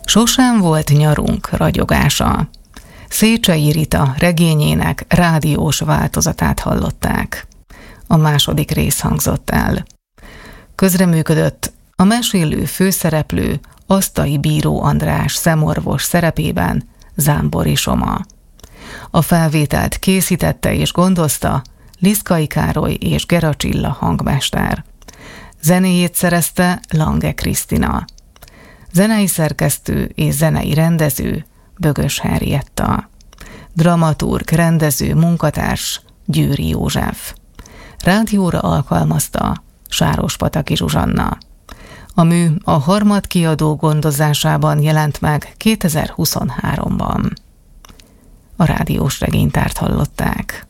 Sosem volt nyarunk ragyogása. Széchenyi Rita regényének rádiós változatát hallották. A második rész hangzott el. Közreműködött a mesélő főszereplő Asztai Bíró András szemorvos szerepében Zámbori Soma. A felvételt készítette és gondozta Liszkai Károly és Gera Csilla hangmester. Zenéjét szerezte Lange Krisztina. Zenei szerkesztő és zenei rendező Bögös Henrietta. Dramaturg, rendező, munkatárs Győri József. Rádióra alkalmazta Sárospataki Zsuzsanna. A mű a Harmad kiadó gondozásában jelent meg 2023-ban. A rádiós regénytárt hallották.